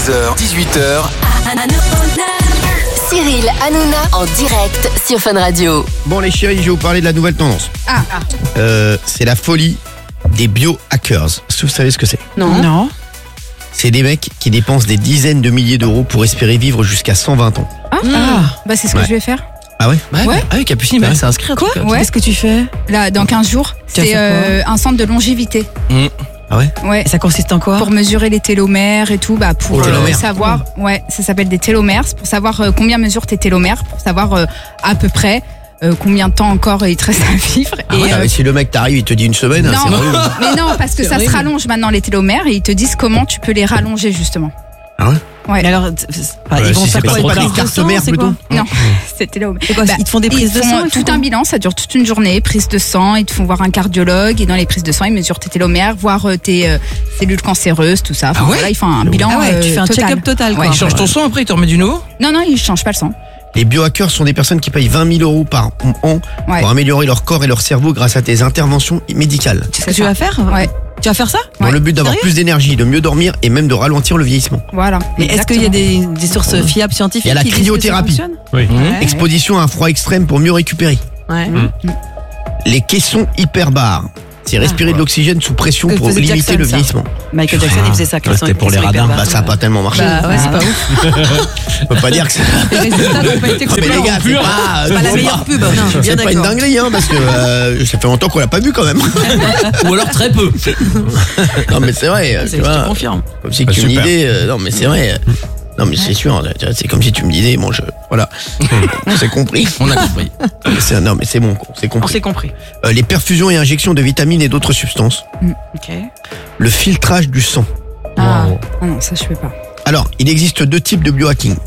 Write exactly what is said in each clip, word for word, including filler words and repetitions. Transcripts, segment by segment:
seize heures, dix-huit heures. Cyril Hanouna en direct sur Fun Radio. Bon les chéris, je vais vous parler de la nouvelle tendance. Ah, Euh, c'est la folie des biohackers. Est-ce que vous savez ce que c'est? non. Non. C'est des mecs qui dépensent des dizaines de milliers d'euros pour espérer vivre jusqu'à cent vingt ans. Ah, Ah. bah c'est ce que Ouais. je vais faire. Ah ouais? Ouais, Ouais. Ah oui, Capucine, bah, Ouais. c'est inscrit. Quoi Ouais. Qu'est-ce que tu fais? Là, dans quinze jours, Tu vas c'est faire euh, un centre de longévité. Ah ouais? Ouais. Et ça consiste en quoi? Pour mesurer les télomères et tout, bah pour Oh, euh, télomères. savoir, ouais, ça s'appelle des télomères, c'est pour savoir euh, combien mesurent tes télomères, pour savoir euh, à peu près euh, combien de temps encore il te reste à vivre. Ah ouais, euh, mais si le mec t'arrive, il te dit une semaine, c'est non, relou. mais non, parce que C'est ça horrible. se rallonge maintenant les télomères et ils te disent comment tu peux les rallonger justement. Ah ouais? Ouais. Mais alors, t- c'est- ah, Ouais, ils vont si faire c'est quoi? pas Ils trop prennent tard. des Carte sang, mère, c'est plutôt. quoi? Non, c'est télomères. C'est quoi, Bah, ils te font des prises ils de font sang? ils tout font un bilan, ça dure toute une journée, prise de sang, ils te font voir un cardiologue et dans les prises de sang, ils mesurent tes télomères, voir euh, tes euh, cellules cancéreuses, tout ça. Enfin, Ah ouais voilà, ils font un bilan Ah ouais, tu euh, fais un total. check-up total, quoi. Ouais. Il change ton sang après, il te remet du nouveau. Non, non, ils changent pas le sang. Les biohackers sont des personnes qui payent vingt mille euros par an Ouais. pour améliorer leur corps et leur cerveau grâce à des interventions médicales. C'est ce que C'est tu ça. vas faire? Ouais. Tu vas faire ça? Dans Ouais. le but d'avoir Sérieux plus d'énergie, de mieux dormir et même de ralentir le vieillissement. Voilà. Mais est-ce qu'il y a Exactement. des, des sources fiables scientifiques? Il y a la qui disent que ça cryothérapie. fonctionne? Oui. Ouais. Exposition à un froid extrême pour mieux récupérer. Ouais. Les caissons hyperbares. C'est respirer de l'oxygène sous pression Que pour faisait limiter Jackson, le ça. vieillissement. Michael Jackson, il faisait ça. Ouais, c'était pour les radins. Bah ça a pas tellement marché. Bah ouais, c'est pas ouf. On peut pas dire que ça. Les résultats n'ont pas été Ah, mais les gars, c'est pas, C'est pas la faut meilleure pub, non, je suis bien c'est pas une d'accord. dinguerie, hein, parce que euh, ça fait longtemps qu'on l'a pas vu quand même. Ou alors très peu. Non mais c'est vrai, C'est- tu Je te vois, confirme. comme si Bah, tu me super. disais, euh, non mais c'est vrai. Non mais c'est sûr, tu vois, c'est comme si tu me disais, bon je, voilà, on s'est compris. On a compris. C'est- Non mais c'est bon, c'est On compris. s'est compris. Euh, les perfusions et injections de vitamines et d'autres substances. Ok. Le filtrage du sang. Ah, ah non, ça je fais pas. Alors, il existe deux types de biohacking.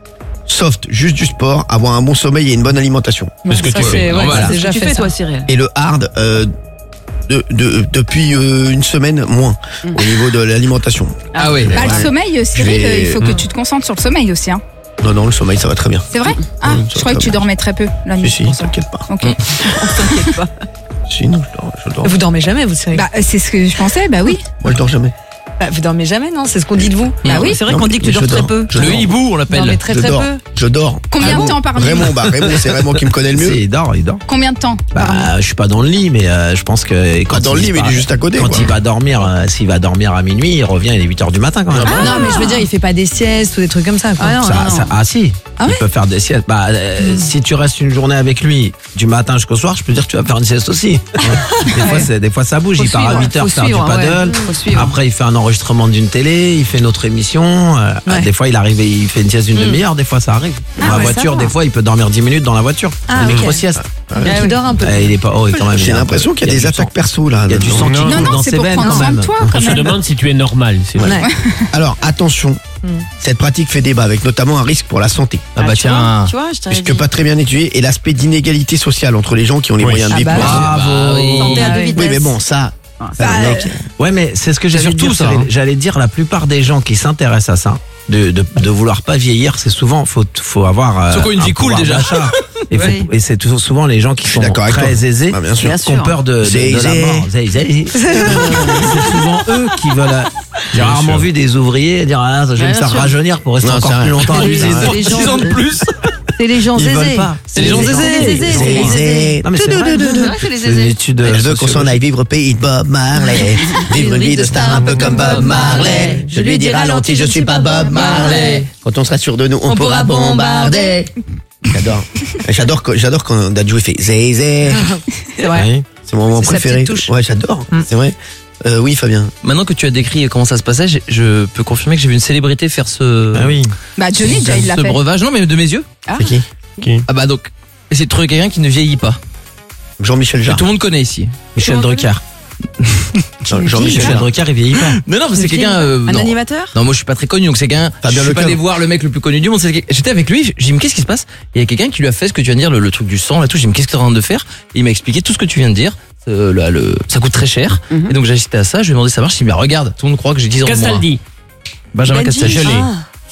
Soft, juste du sport, avoir un bon sommeil et une bonne alimentation. C'est ce que Ça, tu c'est- fais. ouais, Normal. ça, C'est c'est ce déjà que tu fait, fais, ça. toi, Cyril. Et le hard, euh, de, de- depuis euh, une semaine, moins, au niveau de l'alimentation. Ah oui. Bah, le sommeil, Cyril, Je vais- il faut que tu te concentres sur le sommeil aussi. Hein. Non, non, le sommeil, ça va très bien. C'est vrai? Ah, Oui, ça je va croyais que très tu bien. dormais très peu la nuit. Si, si, pour ça. t'inquiète pas. Ok. T'inquiète pas. Si, non, je dors, je dors. Vous dormez jamais, vous, Cyril? Bah, c'est ce que je pensais, bah oui. Moi, je dors jamais. Bah, vous dormez jamais, non? C'est ce qu'on dit de vous. Bah oui. C'est vrai Non, qu'on mais- dit que mais tu je dors très dors. peu. Je Le dors. hibou, on Non, l'appelle. mais très je très dors. peu. Je dors. Combien de temps par nuit? Raymond, bah Raymond, c'est Raymond qui me connaît le mieux. Si, il dort, il dort. Combien de temps par nuit? Bah, je suis pas dans le lit, mais euh, je pense que quand Pas dans le il lit, mais il va- est juste à côté. Quand quoi. il va dormir, euh, s'il va dormir à minuit, il revient, il est huit heures du matin quand même. Non, mais je veux dire, il fait pas des siestes ou des trucs comme ça, quoi. Ah non, Ça- non, non. ça- ah si, Ah il ouais peut faire des siestes. Bah, euh, si tu restes une journée avec lui, du matin jusqu'au soir, je peux dire que tu vas faire une sieste aussi. des, fois, c'est- des fois ça bouge, Faut il part à suivre, huit heures faut faire suivre, du paddle. ouais. Faut suivre. Après, il fait un enregistrement d'une télé, il fait une autre émission. euh, Ouais. Des fois, il arrive et il fait une sieste d'une Mm. demi-heure, des fois ça arrive. Dans Ah la ouais, ça voiture, va. des fois, il peut dormir dix minutes dans la voiture. Ah, une ok. micro-sieste. Mais tu dors un peu. Euh, il est pas, oh, quand même, il J'ai est un l'impression peu- qu'il y a des du attaques sang. perso là. Il y a du là-dedans. sang qui Non, coule non, dans c'est ses pour veines prendre quand soin même. de toi, quand On se même. demande si tu es normal. C'est Ouais. vrai. Alors attention, Mm. cette pratique fait débat avec notamment un risque pour la santé. Ah bah tu vois, tiens. Tu vois, je t'avais Puisque dit. pas très bien étudié et l'aspect d'inégalité sociale entre les gens qui ont les Oui. moyens de Ah vivre. bah, plus. Bah oui. Santé à deux Ah oui. vitesses. Oui mais bon ça, ça, Bah, le mec, Ouais, mais c'est ce que j'allais surtout dire. ça, J'allais- hein. J'allais dire, la plupart des gens qui s'intéressent à ça, de, de, de vouloir pas vieillir, c'est souvent, faut, faut avoir. euh, Ceux qui ont une un vie cool, pouvoir déjà. d'achat. Et, faut- Ouais. et c'est toujours souvent les gens qui suis sont d'accord avec très toi. aisés, Ah, bien sûr. Bien qui ont sûr. peur de, de, Zé, de la zé. mort. Zé, zé. C'est souvent eux qui veulent. J'ai Bien rarement sûr. vu des ouvriers dire, ah, je vais Ouais, me bien faire sûr. rajeunir pour rester Non, encore c'est plus vrai. longtemps à C'est l'usine. les- les gens- dix ans de plus. C'est les gens Ils zézés. veulent pas. C'est les gens zézés. Zé, C'est les zé, zézés. zé. Non, mais c'est vrai. C'est vrai, c'est les C'est une zézés. étude. Je euh, veux qu'on s'en sociologique. aille vivre au pays de Bob Marley. Vivre une vie de star un peu comme Bob Marley. Je lui dis ralenti, je suis pas Bob Marley. Quand on sera sûr de nous, on, On pourra pourra bombarder. J'adore. J'adore quand, j'adore quand Dadju fait zé zé. C'est vrai. Oui. C'est mon moment C'est sa préféré. petite touche. Ouais, j'adore. C'est vrai. Euh, oui, Fabien. Maintenant que tu as décrit comment ça se passait, j'ai- je peux confirmer que j'ai vu une célébrité faire ce, Ah oui. Bah, Johnny, déjà, il l'a ce fait. breuvage. Non, mais de mes yeux. C'est qui? Ah bah donc, c'est de trouver quelqu'un qui ne vieillit pas. Jean-Michel Que Jarre. tout le monde connaît ici. Michel Comment Drucker. Jean- Jean-Michel Michel Jarre. Drucker, il vieillit pas. Non, non, mais c'est quelqu'un. euh, Un non. animateur? Non, moi je suis pas très connu, donc c'est quelqu'un. Fabien Je suis pas Leclerc. allé voir le mec le plus connu du monde. c'est quelqu'un- J'étais avec lui, j'ai dit mais qu'est-ce qui se passe? Il y a quelqu'un qui lui a fait ce que tu viens de dire, le, le truc du sang, là tout. J'ai dit mais qu'est-ce que tu es en train de faire? Et il m'a expliqué tout ce que tu viens de dire. Euh, là, le, ça coûte très cher. Mhm. Et donc j'ai assisté à ça. Je lui ai demandé ça marche. Il m'a dit mais regarde, tout le monde croit que j'ai dix ans de moins. Castaldi. Benjamin Benji. Castaldi. Ah.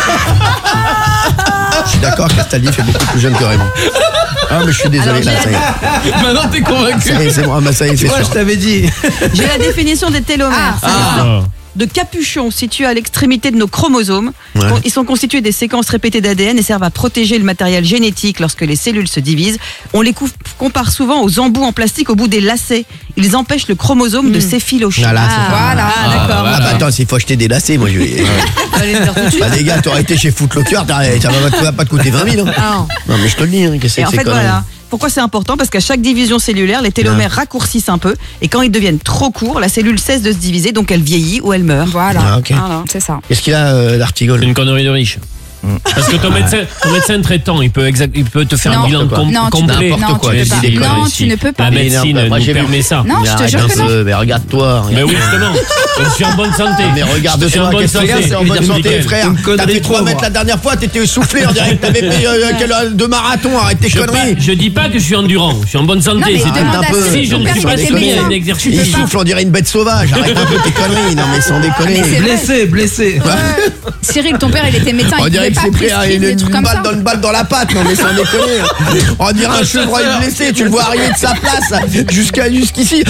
Je suis d'accord, Castaldi fait beaucoup plus jeune que Raymond. Ah, mais je suis désolé, Alors, là, j'ai- ça y est. Maintenant, t'es convaincu. Ça y est, c'est bon, ah, bah, ça y est, c'est Moi, sûr. je t'avais dit. J'ai la définition des télomères. Ah, Ah. de capuchons situés à l'extrémité de nos chromosomes. Ouais. Ils sont constitués des séquences répétées d'A D N et servent à protéger le matériel génétique lorsque les cellules se divisent. On les cou- compare souvent aux embouts en plastique au bout des lacets. Ils empêchent le chromosome de s'effilocher. Voilà, c'est ça. Voilà. Ah, d'accord. Ah bah attends, s'il faut acheter des lacets, moi je vais. Fallait le faire tout de suite. Bah les gars, t'aurais été chez Footlocker, t'aurais- ça va pas- ça va pas te coûter vingt mille. Hein. Ah, non. Non mais je te le dis, hein, qu'est-ce que Et c'est en que fait, ces conneries. voilà. Pourquoi c'est important? Parce qu'à chaque division cellulaire, les télomères raccourcissent un peu. Et quand ils deviennent trop courts, la cellule cesse de se diviser, donc elle vieillit ou elle meurt. Voilà. Ah, ok. Voilà. C'est ça. Qu'est-ce qu'il a, euh, l'artigole C'est une connerie de riche. Parce que ton médecin, ton médecin traitant, il peut, exact, il peut te faire Non. un bilan com- Non, tu complet. peux- non, quoi, tu peux je pas. dis des Non, conneries tu ne peux pas. La Mais non, médecine bah, moi, nous j'ai vu- permet ça. Non, Mais je te arrête jure un que non. peu, mais regarde-toi. Mais oui, justement. Je suis en bonne santé. Mais Je suis regarde-toi, en bonne qu'est-ce que santé. c'est en bonne santé, Nickel. frère? Une T'as connerie fait trois trop, mètres moi. la dernière fois, t'étais essoufflé, on dirait que t'avais fait euh, quel- deux marathons, arrête tes Je, pas- conneries. je dis pas que je suis endurant, je suis en bonne santé. Non, mais c'est demande tout. un à peu. Cyril, Si je ton ne père, suis il pas était soumis à médecin. un exercice. Il souffle, on dirait une bête sauvage, arrête un peu tes conneries, non mais sans déconner. Mais c'est vrai. Blessé, blessé. Cyril, ton père, il était médecin. On Il dirait pouvait que pas c'est pris à prescrire une, des une trucs comme balle ça. dans une balle dans la patte, non mais sans déconner. On dirait un chevreuil blessé, tu le vois arriver de sa place jusqu'à jusqu'ici.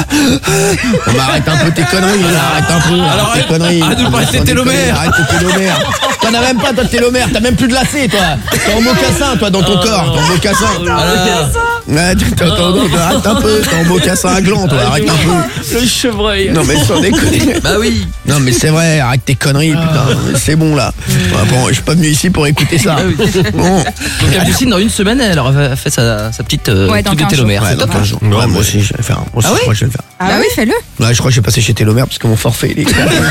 On m'arrête un peu tes conneries, là, arrête un peu. Alors, tes conneries. arrête de parler de tes Sans déconner, télomères. Arrête tes télomères. T'en as même pas toi de télomères, t'as même plus de lacets toi. T'es en mocassin toi dans ton corps, t'es en mocassin. Ouais, t'as- t'as- t'as- Arrête un peu, t'es en mocassin à gland toi, arrête un peu. Le chevreuil. Non mais sans déconner. Bah oui. Non mais c'est vrai, arrête tes conneries, putain, c'est bon là. Ouais, bon, je suis pas venu ici pour écouter ça. Bon. Donc Capucine, dans une semaine, elle aura fait sa, sa petite euh, Ouais, dans truc de quinze télomère. Ouais, C'est dans top. quinze jours. Ouais, moi aussi je vais le faire. Moi aussi, Ah je crois que je vais le faire. Bah oui, fais-le. Ouais, je crois que je vais passer chez Télomère parce que mon forfait il est.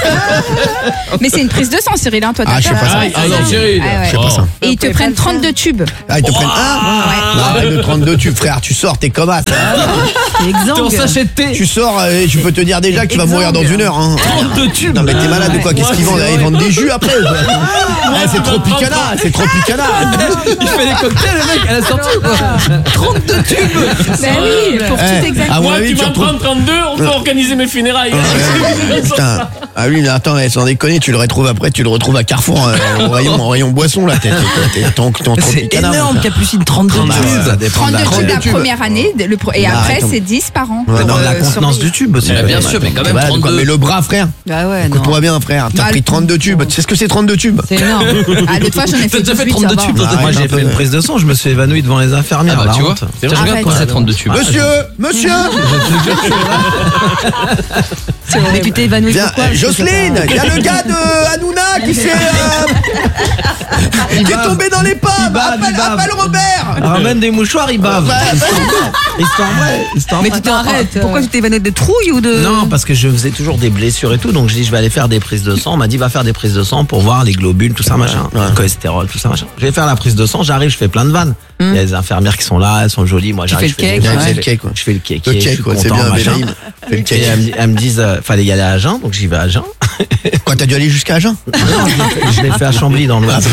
Mais c'est une prise de sang, Cyril, hein, toi. Ah, je sais t'as pas ça. ouais, Ah c'est non, ça. Cyril. Ouais, ouais. Je sais pas ça. Et ils te prennent trente-deux tubes. Ah, ils te prennent un. Arrête de trente-deux tubes, frère, tu sors, t'es comme ça. C'est Ton exsangue. sachet de thé. Tu sors euh, et je peux te dire déjà que tu vas mourir dans une heure. Hein. trente-deux tubes. Non mais t'es malade ou quoi? Qu'est-ce qu'ils vendent? Ils vendent des jus après ou quoi? Ah, c'est Tropicana, c'est Tropicana. Il fait des cocktails, le mec, elle a sorti ou quoi trente-deux tubes. Bah oui, pour Eh, tout exact. à mon Moi, avis, tu tu vas retrouves. prendre trente-deux, on peut organiser mes funérailles. Putain. Ah oui, mais attends, eh, sans déconner, tu le retrouves après, tu le retrouves à Carrefour, euh, au rayon, au rayon boisson là. T'es t'es- t'es- t'es en t'es en C'est Tropicana. énorme, mon frère. Capucine, trente-deux Bah, tubes. ça dépend de la- trente-deux tubes la tubes. première année, le pro- et Bah, après, arrête, c'est dix par an. Ouais, pour, Dans la euh, contenance surveiller. du tube aussi. Ouais, bien sûr, mais quand même Voilà, de quoi, trente-deux. mais le bras, frère. Bah ouais, non. Écoute-moi bien, frère. T'as Bah, pris trente-deux tubes. Tu sais ce que c'est trente-deux tubes? C'est énorme. Ah, l'autre fois, j'en ai fait déjà fait dix-huit, trente-deux ça va. tubes. Arrête Moi un j'ai peu. fait une prise de sang, je me suis évanoui devant les infirmières. Ah bah la tu vois, honte. je regarde Arrête. quand c'est trente-deux tubes. Monsieur, monsieur, Mais tu t'es évanoui viens, pourquoi? euh, Parce que c'est Jocelyne, pas- il y a le gars de Hanouna qui s'est euh, qui est tombé dans les pommes. bave, il Appelle, bave. appelle Robert. Ramène des mouchoirs, il bave. Bah, Histoire vraie. Histoire Mais vraie. tu t'es arrête. Pourquoi tu t'es évanoui de trouille ou de. Non, parce que je faisais toujours des blessures et tout, donc je dis je vais aller faire des prises de sang. On m'a dit va faire des prises de sang pour voir les globules, tout ça machin, ouais. le cholestérol, tout ça machin. Je vais faire la prise de sang, j'arrive, je fais plein de vannes. Il y a les infirmières qui sont là, elles sont jolies, moi j'arrive, fais je le fais cake, des- ouais. je Le cake, ouais. je fais le cake, Le je suis cake, quoi, c'est content, bien, machin. Bélaïm. Fais le Et cake. elles, me- elles me disent euh, fallait y aller à Agen, donc j'y vais à Agen. Quoi, t'as dû aller jusqu'à Agen? Je l'ai fait à Chambly dans l'Oise.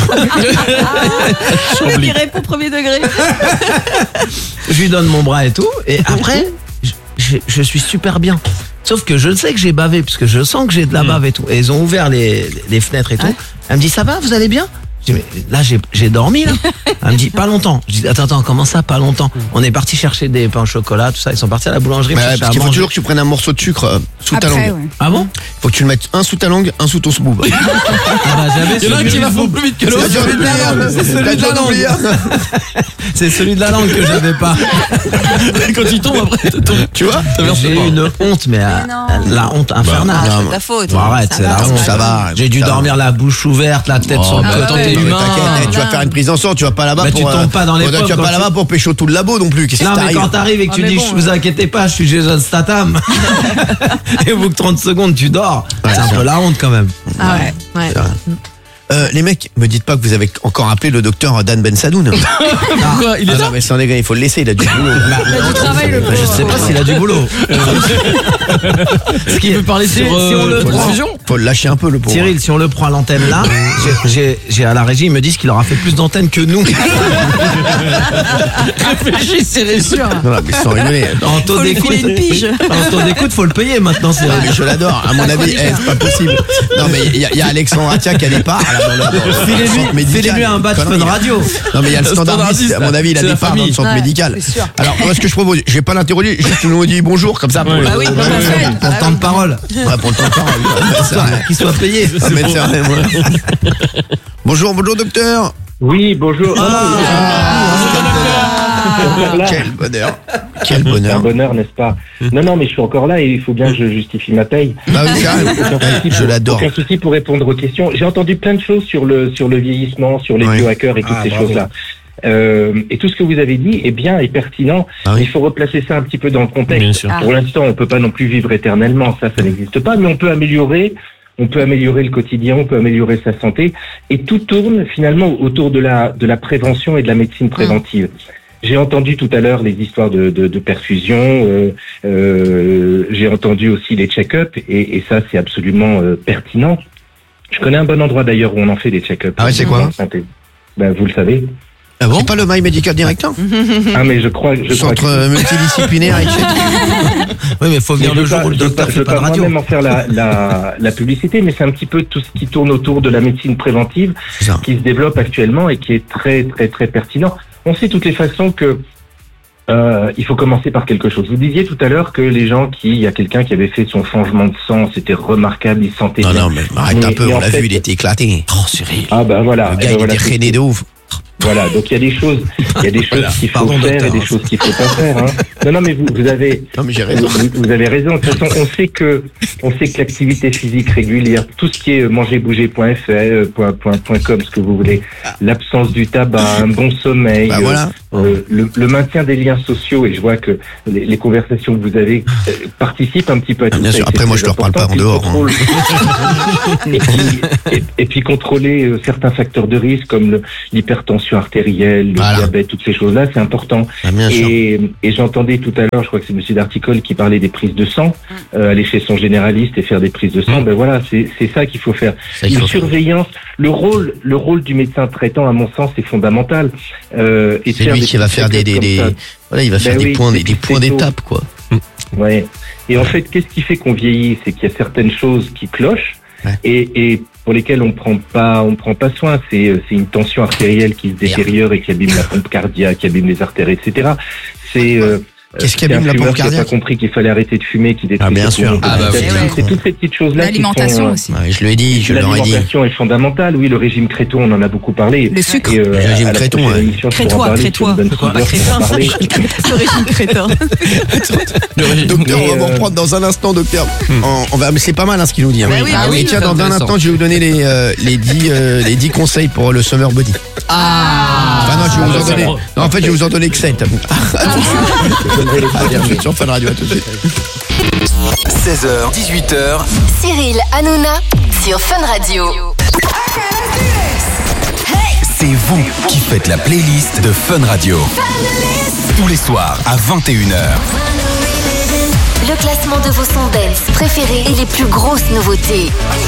Le mec qui répond premier degré. Je lui donne mon bras et tout, et après, je, je- je suis super bien. Sauf que je sais que j'ai bavé, parce que je sens que j'ai de la bave et tout. Et ils ont ouvert les, les fenêtres et tout. Elle me dit, ça va, vous allez bien? Je dis, mais là, j'ai j'ai dormi, là. Elle me dit, pas longtemps. Je dis, attends, attends, comment ça, pas longtemps? On est parti chercher des pains au chocolat, tout ça. Ils sont partis à la boulangerie. me Ouais, chercher parce à qu'il faut manger. toujours que tu prennes un morceau de sucre euh, sous ta Après, langue. ouais. Ah bon? Faut que tu le mettes un sous ta langue, un sous ton sboob. Ah bah, j'avais Il y en a un celui qui du va sboob. plus vite que T'as l'autre. dû oublier, hein. C'est celui T'as de la dû oublier, hein. C'est celui de la langue que j'avais pas. Quand il tombe après, tu tombes. Tu vois? J'ai eu une honte, mais, euh, la honte infernale. Bah, C'est ta faute. Bon, arrête, c'est la honte. Ça va. J'ai dû Ça va. dormir la bouche ouverte, la tête Oh, sur le bah, côté. attends, t'es Non, mais humain. t'inquiète, tu vas faire une prise en sang, tu vas pas là-bas Bah, pour. tu tombes pas dans les tu vas pommes pas quand là-bas tu- pour pécho tout le labo non plus. Qu'est-ce qui Non, mais t'arrive? quand t'arrives et que tu Ah, mais dis, bon, je vous inquiétez pas, je suis Jason Statham. Et au bout de trente secondes, tu dors. C'est un c'est peu la honte quand même. Ah ouais. Ouais. Euh, les mecs, me dites pas que vous avez encore appelé le docteur Dan Ben Sadoun. Pourquoi il est Ah là? non, mais sans déconner, il faut le laisser, il a du boulot. Du travail, le Je sais pas s'il a du boulot. Est-ce qu'il veut parler Si- sur si on le euh, prend- transfusion? Faut le lâcher un peu, le pauvre. Cyril, si on le prend à l'antenne là, j'ai- j'ai j'ai à la régie, ils me disent qu'il aura fait plus d'antennes que nous. Réfléchis, c'est sûr. Non, mais sans rigoler. En taux Faut lui d'écoute, filer une pige. en taux d'écoute, faut le payer maintenant, Non, Cyril. mais je l'adore, à mon avis, eh, c'est pas possible. Non, mais il y, a- il y a Alexandre Atia qui a des parts, là. Filez-lui filez-lui un badge Fun Radio. Non mais il y a le standardiste, à mon avis, il a des parts dans le centre médical. Alors moi ce que je propose, je vais pas l'interroger, juste nous dit bonjour comme ça pour le Ah oui, Pour le temps de parole. Ouais, pour le temps de parole. Qu'il soit payé. Ah, mais c'est vrai, voilà. Bonjour, bonjour docteur. Oui, bonjour. Quel bonheur. Quel C'est un bonheur. bonheur, n'est-ce pas? Non, non, mais je suis encore là et il faut bien que je justifie ma paye. Bah oui, carrément. Aucun souci Je pour- l'adore. Aucun souci pour répondre aux questions. J'ai entendu plein de choses sur le sur le vieillissement, sur les Ouais. biohackers et toutes Ah, ces bravo. choses-là. Euh, et tout ce que vous avez dit est bien et pertinent. Ah oui. Il faut replacer ça un petit peu dans le contexte. Bien sûr. Pour l'instant, on peut pas non plus vivre éternellement. Ça, ça n'existe pas. Mais on peut améliorer. On peut améliorer le quotidien. On peut améliorer sa santé. Et tout tourne finalement autour de la de la prévention et de la médecine préventive. J'ai entendu tout à l'heure les histoires de, de, de perfusion. Euh, euh, j'ai entendu aussi les check-up et, et ça, c'est absolument euh, pertinent. Je connais un bon endroit d'ailleurs où on en fait des check-up. Ah ouais, c'est quoi? Santé. Ben, vous le savez. Ah bon? C'est pas le My Medical Director? Ah mais je crois, je crois Centre que... euh, multidisciplinaire, et cetera. Oui, mais faut venir Mais le je jour veux où le pas- docteur je fait veux pas de pas radio. moi-même en faire la, la, la publicité, mais c'est un petit peu tout ce qui tourne autour de la médecine préventive C'est ça. qui se développe actuellement et qui est très très très pertinent. On sait de toutes les façons que euh, il faut commencer par quelque chose. Vous disiez tout à l'heure que les gens qui, il y a quelqu'un qui avait fait son changement de sang, c'était remarquable, il se sentait Non, bien. non, mais arrête Mais- un peu, mais on en l'a fait- vu, il était éclaté. Oh, Cyril. Ah ben voilà. Le Eh gars, ben il voilà, était c'est- rené de ouf. Voilà, donc il y a des choses, il y a des choses Voilà. qu'il faut Pardon, faire docteur, et des hein. choses qu'il faut pas faire. Hein. Non, non, mais vous, vous avez, Non, mais j'ai raison. vous, vous avez raison. De toute façon, on sait que, on sait que l'activité physique régulière, tout ce qui est manger bouger point f r, euh, point, point, point com, ce que vous voulez, l'absence du tabac, un bon sommeil, Bah, voilà. euh, le, le maintien des liens sociaux, et je vois que les, les conversations que vous avez euh, participent un petit peu à tout Bien ça. sûr. et c'est Après, moi, très je leur parle pas important. en dehors, hein. Puis contrôle- et, puis, et, et puis contrôler euh, certains facteurs de risque comme le- l'hypertension artérielle, le Voilà. diabète, toutes ces choses-là, c'est important. Ah, bien sûr. Et, et j'entendais tout à l'heure, je crois que c'est Monsieur Darticole qui parlait des prises de sang, euh, aller chez son généraliste et faire des prises de sang. Ben voilà, c'est c'est ça qu'il faut faire. Ça, il Une faut faire. surveillance, le rôle, le rôle du médecin traitant, à mon sens, c'est fondamental. Euh, et de C'est faire lui des qui va petits faire des, check-ups des, comme des- ça. voilà, il va Ben faire des oui, points, des des, des petits points faisceaux. d'étape, quoi. Ouais. Et en fait, qu'est-ce qui fait qu'on vieillit? C'est qu'il y a certaines choses qui clochent Ouais. et, et pour lesquelles on prend pas, on prend pas soin. C'est, euh, c'est une tension artérielle qui se détériore et qui abîme la pompe cardiaque, qui abîme les artères, et cetera. C'est euh, Qu'est-ce qui c'est un abîme la fumeur pompe qui a cardiaque? pas compris qu'il fallait arrêter de fumer, qui détruit Ah, bien ses sûr. poumons Ah, bah, petit à oui. petit. C'est toutes ces petites choses-là qui sont... L'alimentation euh, aussi. Ouais, je lui ai dit, je leur ai dit. L'alimentation est fondamentale, oui, le régime Créton, on en a beaucoup parlé. Le sucre. Et, euh, Le régime à la Créton, prochaine ouais. émission, je pourrai en Crétois, parler, Crétois. sur une bonne Pas figure, Crétin. pour en parler. Le régime crétin. Docteur, on va vous Mais, euh, reprendre dans un instant, docteur. On, on va, mais c'est pas mal hein, ce qu'il nous dit. Hein. Bah oui, bah oui, tiens, c'est dans un intéressant. instant, je vais vous donner les, euh, les, dix, euh, les dix conseils pour le summer body. Ah. Enfin non, je vais vous en Ah, donner. ça Non, en fait, je vais vous en donner que sept. À tout de suite. À tout de suite sur Fun Radio, à tout de suite. seize heures, dix-huit heures, Cyril Hanouna sur Fun Radio. c'est vous qui faites la playlist de Fun Radio. Tous les soirs à vingt et une heures. Le classement de vos sons dance préférés et les plus grosses nouveautés.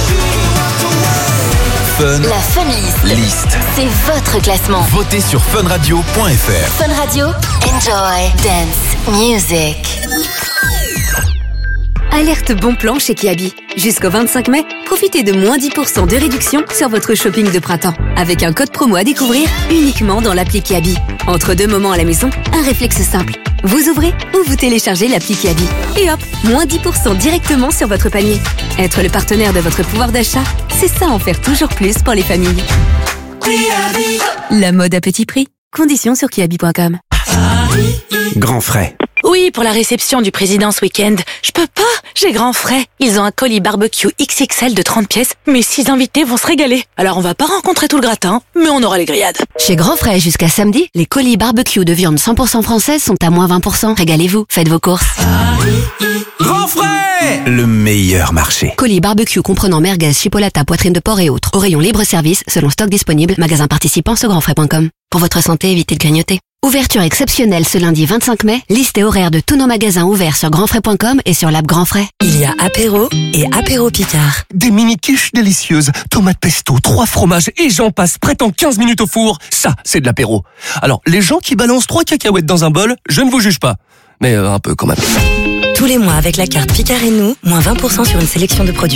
Fun La Fun List. List. C'est votre classement. Votez sur funradio point f r. Fun Radio. Enjoy dance music. Alerte bon plan chez Kiabi. Jusqu'au vingt-cinq mai, profitez de moins dix pour cent de réduction sur votre shopping de printemps. Avec un code promo à découvrir uniquement dans l'appli Kiabi. Entre deux moments à la maison, un réflexe simple. Vous ouvrez ou vous téléchargez l'appli Kiabi. Et hop, moins dix pour cent directement sur votre panier. Être le partenaire de votre pouvoir d'achat, c'est ça en faire toujours plus pour les familles. La mode à petit prix. Conditions sur kiabi point com. Grand frais. Oui, pour la réception du président ce week-end. Je peux pas, j'ai grand frais. Ils ont un colis barbecue X X L de trente pièces. Mes six invités vont se régaler. Alors on va pas rencontrer tout le gratin, mais on aura les grillades. Chez Grand Frais, jusqu'à samedi, les colis barbecue de viande cent pour cent française sont à moins vingt pour cent. Régalez-vous, faites vos courses. Grand frais. Le meilleur marché. Colis barbecue comprenant merguez, chipolata, poitrine de porc et autres. Au rayon libre-service, selon stock disponible, magasin participant sur grand frais point com. Pour votre santé, évitez de grignoter. Ouverture exceptionnelle ce lundi vingt-cinq mai. Liste et horaire de tous nos magasins ouverts sur grand frais point com et sur l'app Grand Frais. Il y a apéro et apéro Picard. Des mini-quiches délicieuses, tomates pesto, trois fromages et j'en passe, prêt en quinze minutes au four. Ça, c'est de l'apéro. Alors, les gens qui balancent trois cacahuètes dans un bol, je ne vous juge pas. Mais euh, un peu quand même. Tous les mois avec la carte Picard et nous, moins vingt pour cent sur une sélection de produits.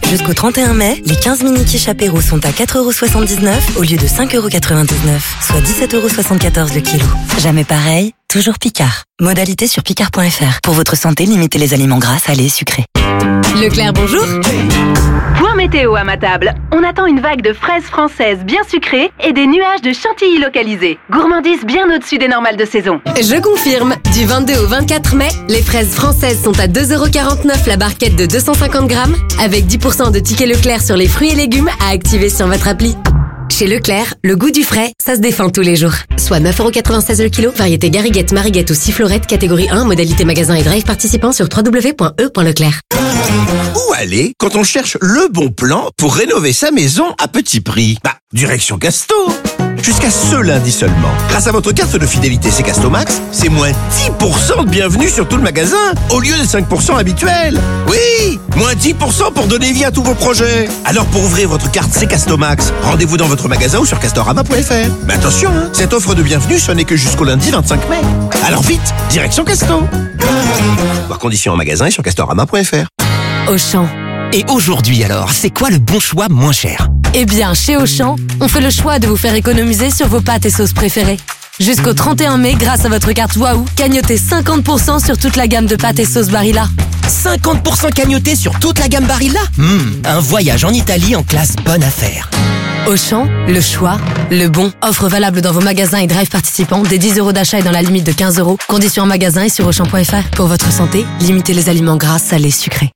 Jusqu'au trente et un mai, les quinze mini quiches apéro sont à quatre euros soixante-dix-neuf au lieu de cinq euros quatre-vingt-dix-neuf, soit dix-sept euros soixante-quatorze le kilo. Jamais pareil, toujours Picard. Modalité sur picard point f r. Pour votre santé, limitez les aliments gras, salés et sucrés. Leclerc, bonjour. Point météo à ma table. On attend une vague de fraises françaises bien sucrées et des nuages de chantilly localisés. Gourmandise bien au-dessus des normales de saison. Je confirme. Du vingt-deux au vingt-quatre mai, les fraises françaises sont à deux euros quarante-neuf la barquette de deux cent cinquante grammes, avec dix pour cent de tickets Leclerc sur les fruits et légumes à activer sur votre appli. Chez Leclerc, le goût du frais, ça se défend tous les jours. Soit neuf euros quatre-vingt-seize le kilo, variété gariguette, mariguette ou sifflorette, catégorie un, modalité magasin et drive participant sur w w w point e point leclerc. Où aller quand on cherche le bon plan pour rénover sa maison à petit prix? Bah, direction Casto. Jusqu'à ce lundi seulement. Grâce à votre carte de fidélité C'est Casto Max, c'est moins dix pour cent de bienvenue sur tout le magasin, au lieu des cinq pour cent habituels. Oui, moins dix pour cent pour donner vie à tous vos projets. Alors pour ouvrir votre carte C'est Casto Max, rendez-vous dans votre magasin ou sur castorama point f r. Mais attention, hein, cette offre de bienvenue, ce n'est que jusqu'au lundi vingt-cinq mai. Alors vite, direction Casto. Voir conditions en magasin et sur castorama point f r. Auchan. Et aujourd'hui alors, c'est quoi le bon choix moins cher? Eh bien, chez Auchan, on fait le choix de vous faire économiser sur vos pâtes et sauces préférées. Jusqu'au trente et un mai, grâce à votre carte Waouh, cagnotez cinquante pour cent sur toute la gamme de pâtes et sauces Barilla. cinquante pour cent cagnoté sur toute la gamme Barilla? Mmh, un voyage en Italie en classe bonne affaire. Auchan, le choix, le bon. Offre valable dans vos magasins et drive participants dès dix euros d'achat et dans la limite de quinze euros. Conditions en magasin et sur auchan point f r. Pour votre santé, limitez les aliments gras, salés, sucrés.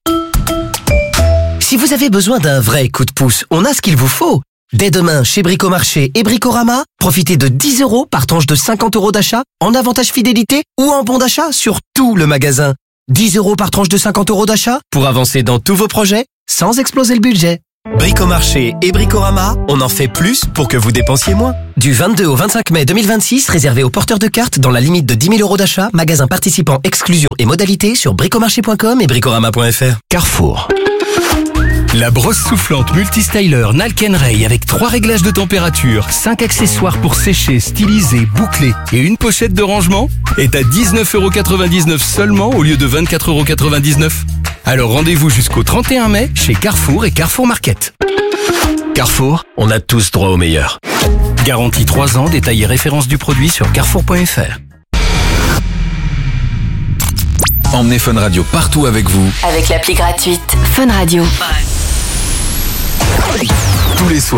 Si vous avez besoin d'un vrai coup de pouce, on a ce qu'il vous faut. Dès demain, chez Bricomarché et Bricorama, profitez de dix euros par tranche de cinquante euros d'achat en avantage fidélité ou en bon d'achat sur tout le magasin. dix euros par tranche de cinquante euros d'achat pour avancer dans tous vos projets sans exploser le budget. Bricomarché et Bricorama, on en fait plus pour que vous dépensiez moins. Du vingt-deux au vingt-cinq mai deux mille vingt-six, réservé aux porteurs de cartes dans la limite de dix mille euros d'achat, magasin participant, exclusion et modalités sur bricomarché point com et bricorama point f r. Carrefour. La brosse soufflante multistyler Nalken-Ray avec trois réglages de température, cinq accessoires pour sécher, styliser, boucler et une pochette de rangement est à dix-neuf euros quatre-vingt-dix-neuf seulement au lieu de vingt-quatre euros quatre-vingt-dix-neuf. Alors rendez-vous jusqu'au trente et un mai chez Carrefour et Carrefour Market. Carrefour, on a tous droit au meilleur. Garantie trois ans, détail et référence du produit sur carrefour point f r. Emmenez Fun Radio partout avec vous. Avec l'appli gratuite Fun Radio. Tous les soirs.